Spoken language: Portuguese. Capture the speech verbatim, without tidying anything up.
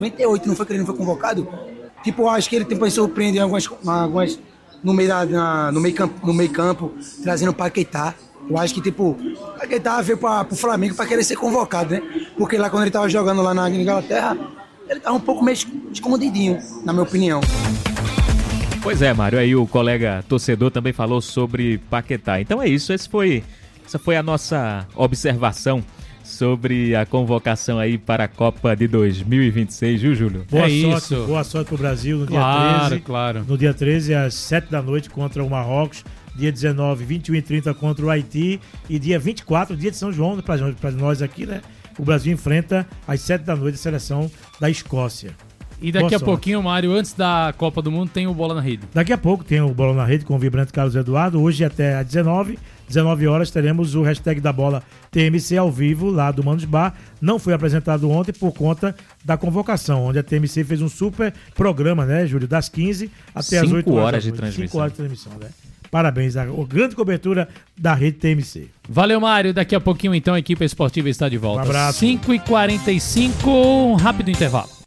noventa e oito não foi que ele não foi convocado? Tipo, eu acho que ele tem para surpreender algumas, algumas no meio da, na, no meio campo, no meio campo, trazendo o Paquetá. Eu acho que, tipo, o Paquetá veio para o Flamengo para querer ser convocado, né? Porque lá quando ele tava jogando lá na Inglaterra, ele tava um pouco meio escondidinho, na minha opinião. Pois é, Mário, aí o colega torcedor também falou sobre Paquetá. Então é isso, esse foi, essa foi a nossa observação sobre a convocação aí para a Copa de dois mil e vinte e seis, viu, Júlio? Boa É sorte, isso. boa sorte pro Brasil no dia Claro, treze. claro. No dia treze, às sete da noite, contra o Marrocos. Dia dezenove, vinte e um e trinta contra o Haiti. E dia vinte e quatro, dia de São João, para nós aqui, né? O Brasil enfrenta às sete da noite a seleção da Escócia. E daqui Boa a sorte. pouquinho, Mário, antes da Copa do Mundo, tem o Bola na Rede. Daqui a pouco tem o Bola na Rede com o vibrante Carlos Eduardo. Hoje até às dezenove, dezenove horas, teremos o hashtag da Bola T M C ao vivo lá do Manos Bar. Não foi apresentado ontem por conta da convocação, onde a T M C fez um super programa, né, Júlio? Das quinze até as oito horas. horas de transmissão. cinco horas de transmissão, né? Parabéns, a grande cobertura da Rede T M C. Valeu, Mário. Daqui a pouquinho, então, a equipe esportiva está de volta. Um abraço. cinco e quarenta e cinco, um rápido intervalo.